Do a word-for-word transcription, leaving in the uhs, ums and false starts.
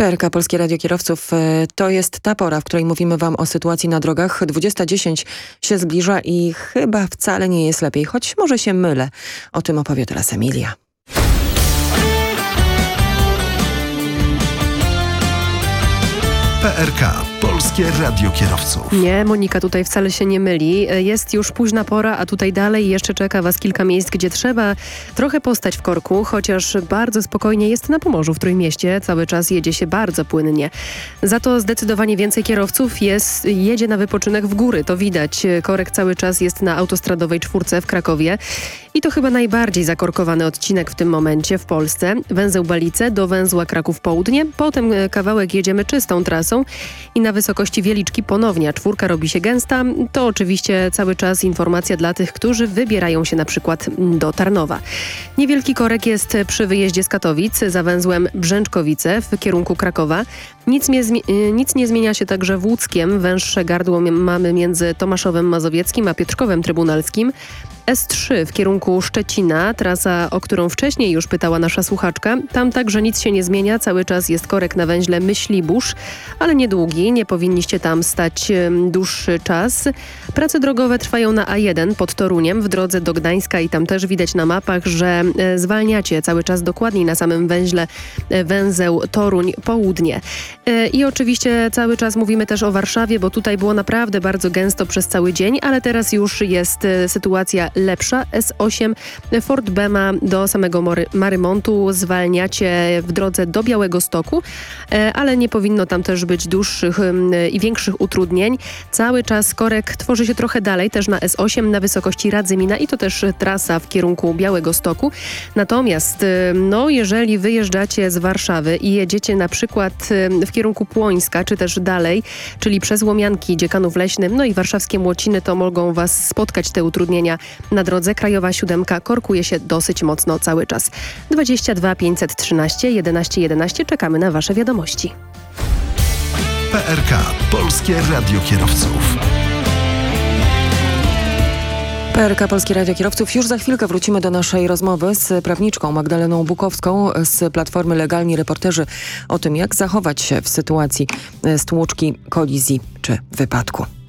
P R K Polskie Radio Kierowców to jest ta pora, w której mówimy wam o sytuacji na drogach. dwudziesta dziesięć się zbliża i chyba wcale nie jest lepiej, choć może się mylę. O tym opowie teraz Emilia. P R K Polskie Radio Kierowców. Nie, Monika tutaj wcale się nie myli. Jest już późna pora, a tutaj dalej jeszcze czeka was kilka miejsc, gdzie trzeba trochę postać w korku, chociaż bardzo spokojnie jest na Pomorzu w Trójmieście. Cały czas jedzie się bardzo płynnie. Za to zdecydowanie więcej kierowców jest, jedzie na wypoczynek w góry. To widać. Korek cały czas jest na autostradowej czwórce w Krakowie. I to chyba najbardziej zakorkowany odcinek w tym momencie w Polsce. Węzeł Balice do węzła Kraków Południe. Potem kawałek jedziemy czystą trasą i na wysokości Wieliczki ponownie czwórka robi się gęsta. To oczywiście cały czas informacja dla tych, którzy wybierają się na przykład do Tarnowa. Niewielki korek jest przy wyjeździe z Katowic za węzłem Brzęczkowice w kierunku Krakowa. Nic nie, nic nie zmienia się także w Łódzkiem. Węższe gardło mamy między Tomaszowem Mazowieckim a Pietrzkowem Trybunalskim. S trzy w kierunku Szczecina, trasa, o którą wcześniej już pytała nasza słuchaczka. Tam także nic się nie zmienia, cały czas jest korek na węźle Myślibórz, ale niedługi, nie powinniście tam stać dłuższy czas. Prace drogowe trwają na A jeden pod Toruniem w drodze do Gdańska i tam też widać na mapach, że zwalniacie cały czas dokładniej na samym węźle węzeł Toruń Południe. I oczywiście cały czas mówimy też o Warszawie, bo tutaj było naprawdę bardzo gęsto przez cały dzień, ale teraz już jest sytuacja lepsza. S osiem Fort Bema do samego Mory, Marymontu zwalniacie w drodze do Białegostoku, ale nie powinno tam też być dłuższych i większych utrudnień. Cały czas korek tworzy się trochę dalej, też na S osiem na wysokości Radzymina i to też trasa w kierunku Białegostoku. Natomiast no, jeżeli wyjeżdżacie z Warszawy i jedziecie na przykład w kierunku Płońska, czy też dalej, czyli przez Łomianki, Dziekanów Leśnym, no i warszawskie Młociny, to mogą was spotkać te utrudnienia na drodze. Krajowa siódemka korkuje się dosyć mocno cały czas. dwadzieścia dwa pięćset trzynaście jedenaście jedenaście. Czekamy na wasze wiadomości. P R K Polskie Radio Kierowców. P R K Polskie Radio Kierowców. Już za chwilkę wrócimy do naszej rozmowy z prawniczką Magdaleną Bukowską z Platformy Legalni Reporterzy o tym, jak zachować się w sytuacji stłuczki, kolizji czy wypadku.